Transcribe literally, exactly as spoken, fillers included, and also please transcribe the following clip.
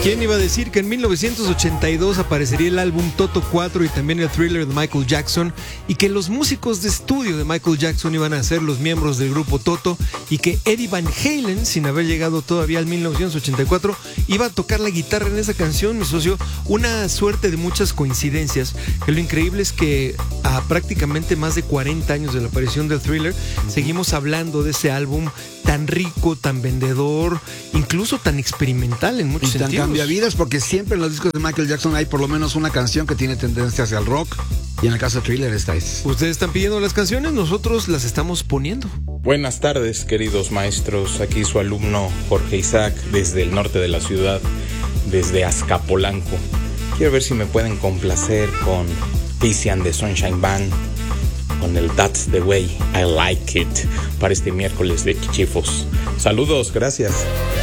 ¿Quién iba a decir que en mil novecientos ochenta y dos aparecería el álbum Toto cuatro y también el Thriller de Michael Jackson, y que los músicos de estudio de Michael Jackson iban a ser los miembros del grupo Toto, y que Eddie Van Halen, sin haber llegado todavía al mil novecientos ochenta y cuatro, iba a tocar la guitarra en esa canción, mi socio? Una suerte de muchas coincidencias, que lo increíble es que a prácticamente más de cuarenta años de la aparición del Thriller, seguimos hablando de ese álbum tan rico, tan vendedor, incluso tan experimental en muchos y tan sentidos. Cambia vidas, porque siempre en los discos de Michael Jackson hay por lo menos una canción que tiene tendencia hacia el rock, y en el caso de Thriller esta es. Ustedes están pidiendo las canciones, nosotros las estamos poniendo. Buenas tardes, queridos maestros, aquí su alumno Jorge Isaac desde el norte de la ciudad, desde Azcapolanco. Quiero ver si me pueden complacer con Casey and the Sunshine Band, con el That's the Way I Like It, para este miércoles de Chichifos. Saludos, gracias.